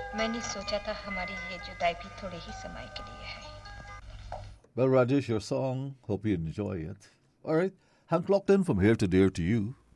मैंने सोचा था हमारी ये जुदाई भी थोड़े ही समय के लिए है. Well, Rajesh, your song, hope you enjoy it. All right, I'm clocked in from here to there to you.